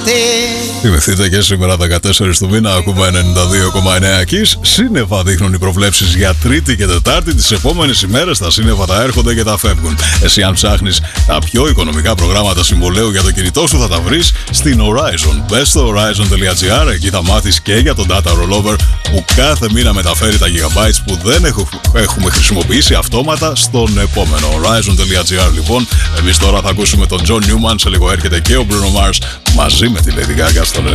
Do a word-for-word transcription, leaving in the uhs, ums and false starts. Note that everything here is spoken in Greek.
Θυμηθείτε και σήμερα δεκατέσσερις του μήνα ακούμε ενενήντα δύο κόμμα εννέα Kiss. Σύννεφα δείχνουν οι προβλέψεις για Τρίτη και Τετάρτη. Τις επόμενες ημέρες τα σύννεφα θα έρχονται και θα φεύγουν. Εσύ, αν ψάχνεις τα πιο οικονομικά προγράμματα συμβολέου για το κινητό σου, θα τα βρεις στην Horizon. Μπες στο horizon τελεία gr, εκεί θα μάθεις και για τον Data Rollover που κάθε μήνα μεταφέρει τα gigabytes που δεν έχουμε χρησιμοποιήσει αυτόματα στον επόμενο. horizon τελεία gr λοιπόν. Εμείς τώρα θα ακούσουμε τον John Newman. Σε λίγο έρχεται και ο Bruno Mars μαζί με τη Lady Gaga.